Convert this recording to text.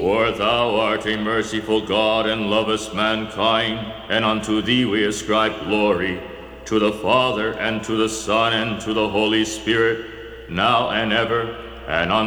For thou art a merciful God and lovest mankind, and unto thee we ascribe glory, to the Father, and to the Son, and to the Holy Spirit, now and ever, and unto